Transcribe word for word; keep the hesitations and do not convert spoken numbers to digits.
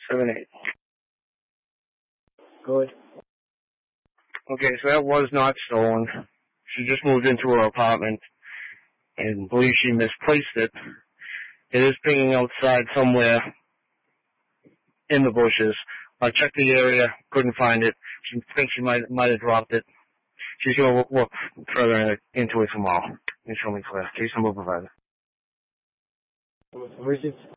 seven eight. Good. Okay, so that was not stolen. She just moved into her apartment and believes she misplaced it. It is pinging outside somewhere in the bushes. I checked the area, couldn't find it. She thinks she might might have dropped it. She's going to look, look further into it tomorrow and show me clear. Case number provided. Where's it?